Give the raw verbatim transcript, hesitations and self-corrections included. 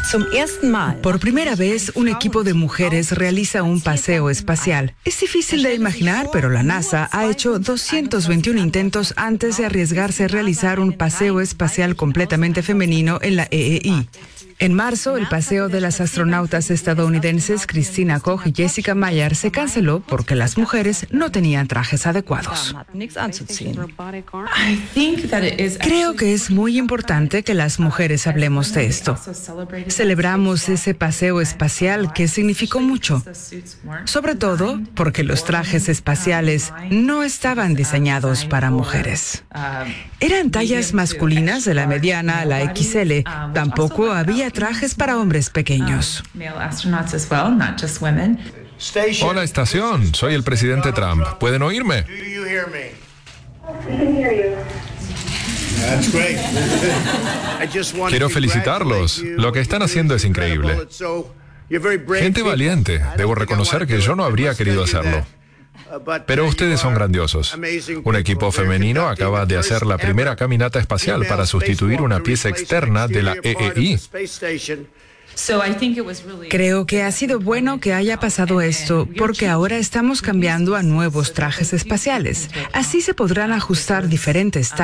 Por primera vez, un equipo de mujeres realiza un paseo espacial. Es difícil de imaginar, pero la NASA ha hecho doscientos veintiún intentos antes de arriesgarse a realizar un paseo espacial completamente femenino en la E E I. En marzo, el paseo de las astronautas estadounidenses Christina Koch y Jessica Meyer se canceló porque las mujeres no tenían trajes adecuados. Creo que es muy importante que las mujeres hablemos de esto. Celebramos ese paseo espacial que significó mucho, sobre todo porque los trajes espaciales no estaban diseñados para mujeres. Eran tallas masculinas de la mediana a la equis ele. Tampoco había trajes para hombres pequeños. Hola, estación. Soy el presidente Trump. ¿Pueden oírme? Quiero felicitarlos. Lo que están haciendo es increíble. Gente valiente. Debo reconocer que yo no habría querido hacerlo. Pero ustedes son grandiosos. Un equipo femenino acaba de hacer la primera caminata espacial para sustituir una pieza externa de la E E I. Creo que ha sido bueno que haya pasado esto, porque ahora estamos cambiando a nuevos trajes espaciales. Así se podrán ajustar diferentes